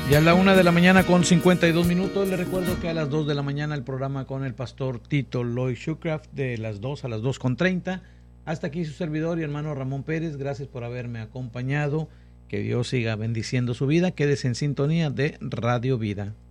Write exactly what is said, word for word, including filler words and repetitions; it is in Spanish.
Ya a la una de la mañana con cincuenta y dos minutos. Les recuerdo que a las dos de la mañana el programa con el pastor Tito Loy Shoecraft, de las dos a las dos con treinta. Hasta aquí su servidor y hermano Ramón Pérez. Gracias por haberme acompañado. Que Dios siga bendiciendo su vida. Quédese en sintonía de Radio Vida.